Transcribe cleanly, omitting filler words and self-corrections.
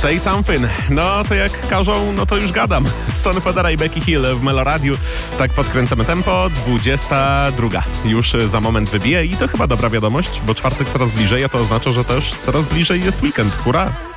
Say Something. No to jak każą, no to już gadam. Sonny Fodera i Becky Hill w Meloradiu. Tak podkręcamy tempo. 22. Już za moment wybije i to chyba dobra wiadomość, bo czwartek coraz bliżej, a to oznacza, że też coraz bliżej jest weekend. Hurra!